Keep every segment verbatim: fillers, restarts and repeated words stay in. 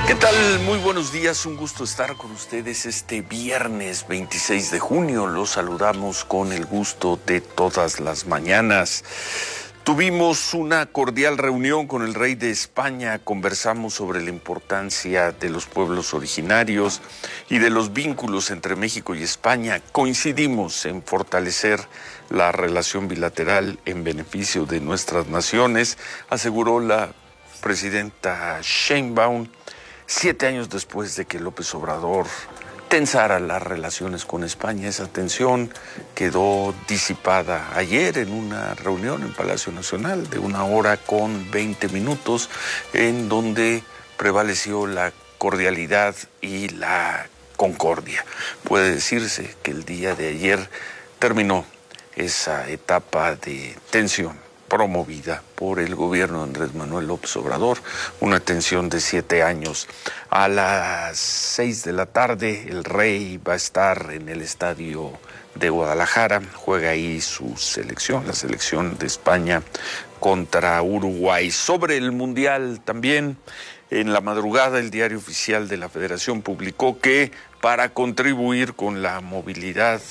¿Qué tal? Muy buenos días, un gusto estar con ustedes este viernes veintiséis de junio. Los saludamos con el gusto de todas las mañanas. Tuvimos una cordial reunión con el rey de España, conversamos sobre la importancia de los pueblos originarios y de los vínculos entre México y España. Coincidimos en fortalecer la relación bilateral en beneficio de nuestras naciones, aseguró la presidenta Sheinbaum, siete años después de que López Obrador tensara las relaciones con España. Esa tensión quedó disipada ayer en una reunión en Palacio Nacional de una hora con veinte minutos, en donde prevaleció la cordialidad y la concordia. Puede decirse que el día de ayer terminó esa etapa de tensión promovida por el gobierno de Andrés Manuel López Obrador, una tensión de siete años. A las seis de la tarde el rey va a estar en el estadio de Guadalajara, juega ahí su selección, la selección de España contra Uruguay. Sobre el Mundial también, en la madrugada el Diario Oficial de la Federación publicó que para contribuir con la movilidad,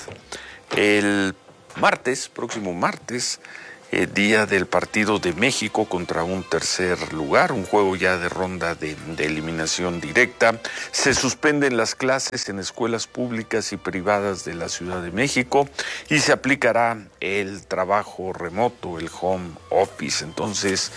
el martes, próximo martes, el día del partido de México contra un tercer lugar, un juego ya de ronda de, de eliminación directa. Se suspenden las clases en escuelas públicas y privadas de la Ciudad de México y se aplicará el trabajo remoto, el home office. Entonces,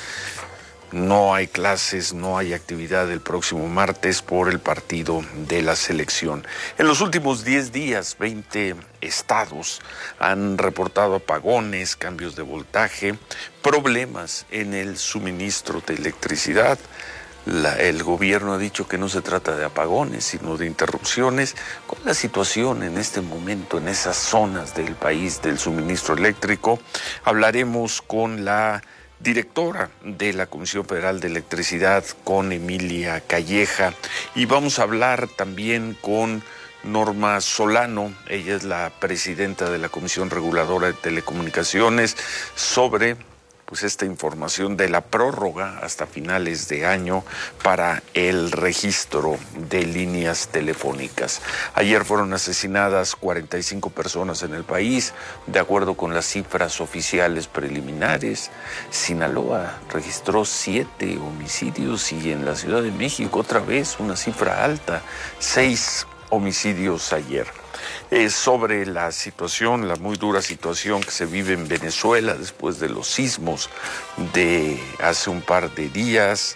no hay clases, no hay actividad el próximo martes por el partido de la selección. En los últimos diez días, veinte estados han reportado apagones, cambios de voltaje, problemas en el suministro de electricidad. La, el gobierno ha dicho que no se trata de apagones, sino de interrupciones. ¿Cuál es la situación en este momento en esas zonas del país del suministro eléctrico? Hablaremos con la directora de la Comisión Federal de Electricidad, con Emilia Calleja, y vamos a hablar también con Norma Solano, ella es la presidenta de la Comisión Reguladora de Telecomunicaciones, sobre pues esta información de la prórroga hasta finales de año para el registro de líneas telefónicas. Ayer fueron asesinadas cuarenta y cinco personas en el país, de acuerdo con las cifras oficiales preliminares. Sinaloa registró siete homicidios y en la Ciudad de México otra vez una cifra alta, seis homicidios ayer. Eh, sobre la situación, la muy dura situación que se vive en Venezuela después de los sismos de hace un par de días,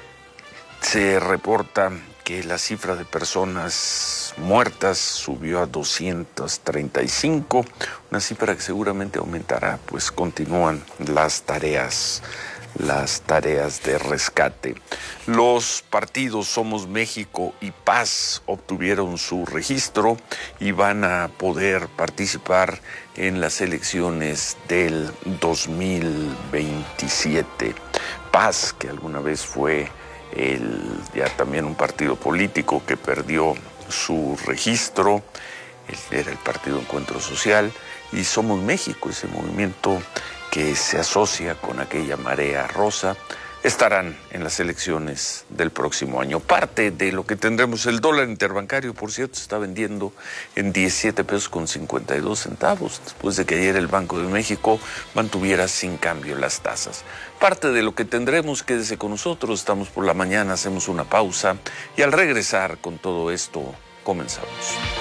se reporta que la cifra de personas muertas subió a doscientos treinta y cinco, una cifra que seguramente aumentará, pues continúan las tareas las tareas de rescate. Los partidos Somos México y Paz obtuvieron su registro y van a poder participar en las elecciones del dos mil veintisiete. Paz, que alguna vez fue el, ya también un partido político que perdió su registro, era el Partido Encuentro Social, y Somos México, ese movimiento que se asocia con aquella marea rosa, estarán en las elecciones del próximo año. Parte de lo que tendremos, el dólar interbancario, por cierto, se está vendiendo en diecisiete pesos con cincuenta y dos centavos, después de que ayer el Banco de México mantuviera sin cambio las tasas. Parte de lo que tendremos, quédese con nosotros, estamos por la mañana, hacemos una pausa y al regresar con todo esto, comenzamos.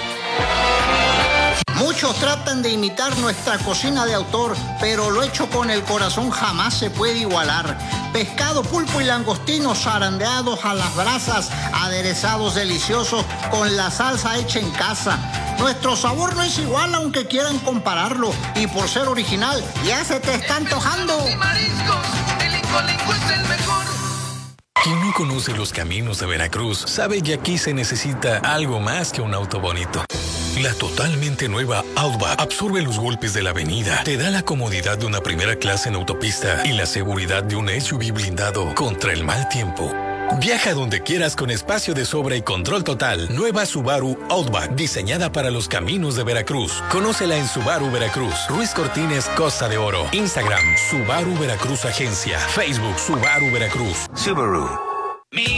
Muchos tratan de imitar nuestra cocina de autor, pero lo hecho con el corazón jamás se puede igualar. Pescado, pulpo y langostinos zarandeados a las brasas, aderezados deliciosos con la salsa hecha en casa. Nuestro sabor no es igual aunque quieran compararlo, y por ser original ya se te está antojando. Mariscos, el Incolinco es el mejor. Quien no conoce los caminos de Veracruz sabe que aquí se necesita algo más que un auto bonito. La totalmente nueva Outback absorbe los golpes de la avenida, te da la comodidad de una primera clase en autopista y la seguridad de un S U V blindado contra el mal tiempo. Viaja donde quieras con espacio de sobra y control total. Nueva Subaru Outback, diseñada para los caminos de Veracruz. Conócela en Subaru Veracruz. Ruiz Cortines, Costa de Oro. Instagram, Subaru Veracruz Agencia. Facebook, Subaru Veracruz. Subaru. Mi